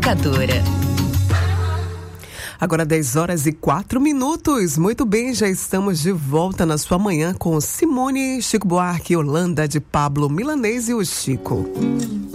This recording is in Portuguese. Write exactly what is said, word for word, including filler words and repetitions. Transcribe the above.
Educadora. Agora dez horas e quatro minutos. Muito bem, já estamos de volta na sua manhã com Simone, Chico Buarque, Holanda, de Pablo Milanês e o Chico.